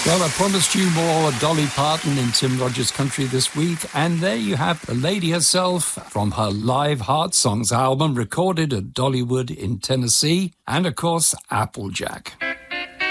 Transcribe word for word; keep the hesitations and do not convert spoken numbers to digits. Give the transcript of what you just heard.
Well, I promised you more Dolly Parton in Tim Rogers Country this week, and there you have the lady herself from her Live Heart Songs album recorded at Dollywood in Tennessee, and of course, Applejack.